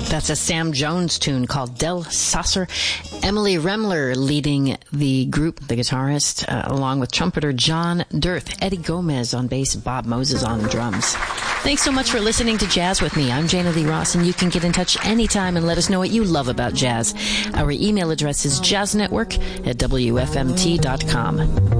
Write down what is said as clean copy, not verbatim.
That's a Sam Jones tune called Del Sasser. Emily Remler leading the group, the guitarist, along with trumpeter John Dirth, Eddie Gomez on bass, Bob Moses on drums. Thanks so much for listening to Jazz with me. I'm Jana Lee Ross, and you can get in touch anytime and let us know what you love about jazz. Our email address is jazznetwork@wfmt.com.